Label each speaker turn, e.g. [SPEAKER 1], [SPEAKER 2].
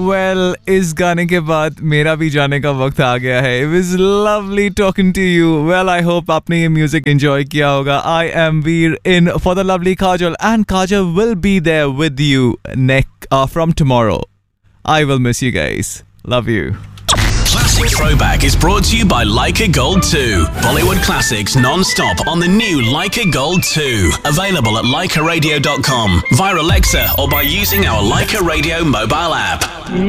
[SPEAKER 1] Well, इस गाने के बाद मेरा भी जाने का वक्त आ गया है. It was lovely talking to you. Well, I hope आपने ये music enjoy किया होगा. I am Veer in for the lovely Kajal, and Kajal will be there with you from tomorrow. I will miss you guys. Love you.
[SPEAKER 2] Classic Throwback is brought to you by Leica Gold 2. Bollywood classics non-stop on the new Leica Gold 2. Available at leicaradio.com, via Alexa or by using our Leica Radio mobile app.